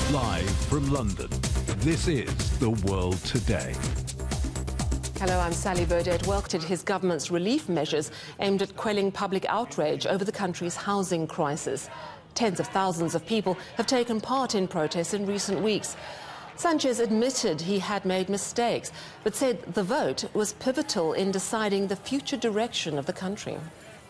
Live from London, this is The World Today. Hello, I'm Sally Burdett. Welcomed his government's relief measures aimed at quelling public outrage over the country's housing crisis. Tens of thousands of people have taken part in protests in recent weeks. Sanchez admitted he had made mistakes, but said the vote was pivotal in deciding the future direction of the country.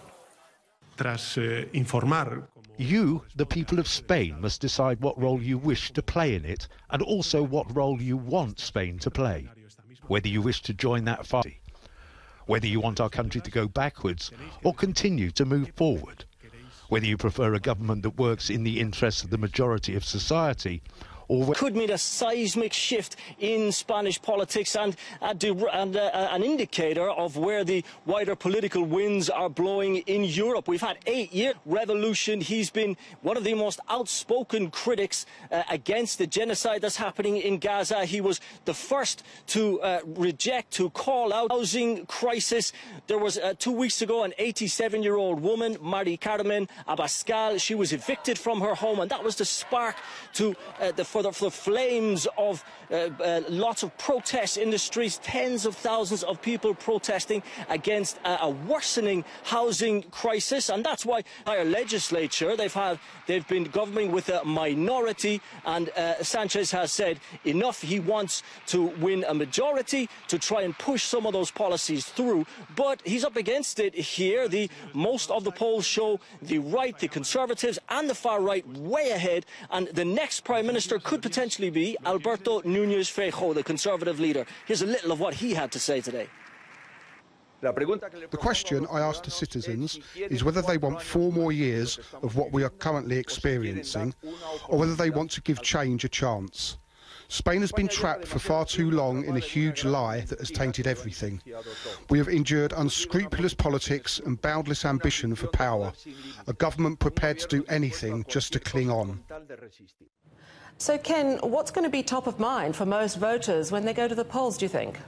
You, the people of Spain, must decide what role you wish to play in it, and also what role you want Spain to play. Whether you wish to join that party, whether you want our country to go backwards or continue to move forward, whether you prefer a government that works in the interests of the majority of society, or could mean a seismic shift in Spanish politics and an indicator of where the wider political winds are blowing in Europe. We've had 8-year revolution. He's been one of the most outspoken critics against the genocide that's happening in Gaza. He was the first to to call out housing crisis. There was 2 weeks ago an 87-year-old woman, Mari Carmen Abascal. She was evicted from her home, and that was the spark to for the flames of lots of protests in the streets, tens of thousands of people protesting against a worsening housing crisis. And that's why our legislature, they've been governing with a minority, and Sanchez has said enough. He wants to win a majority to try and push some of those policies through, but he's up against it here. Most of the polls show the right, the Conservatives and the far right way ahead, and the next Prime Minister could potentially be Alberto Núñez Feijóo, the Conservative leader. Here's a little of what he had to say today. The question I ask to citizens is whether they want 4 more years of what we are currently experiencing, or whether they want to give change a chance. Spain has been trapped for far too long in a huge lie that has tainted everything. We have endured unscrupulous politics and boundless ambition for power, a government prepared to do anything just to cling on. So, Ken, what's going to be top of mind for most voters when they go to the polls, do you think?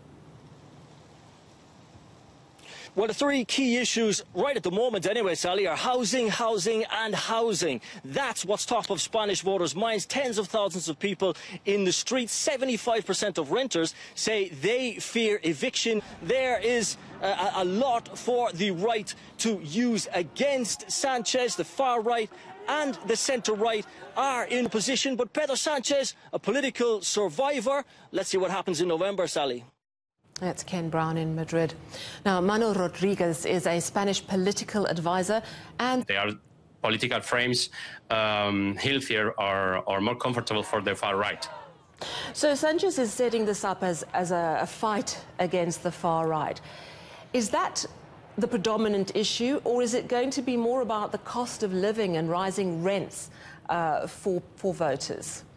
Well, the 3 key issues right at the moment anyway, Sally, are housing, housing and housing. That's what's top of Spanish voters' minds. Tens of thousands of people in the streets. 75% of renters say they fear eviction. There is a lot for the right to use against Sanchez. The far right and the centre-right are in position, but Pedro Sanchez, a political survivor. Let's see what happens in November, Sally. That's Ken Brown in Madrid. Now, Mano Rodriguez is a Spanish political advisor, and they are political frames healthier or more comfortable for the far right. So Sanchez is setting this up as a fight against the far right. Is that the predominant issue, or is it going to be more about the cost of living and rising rents for voters?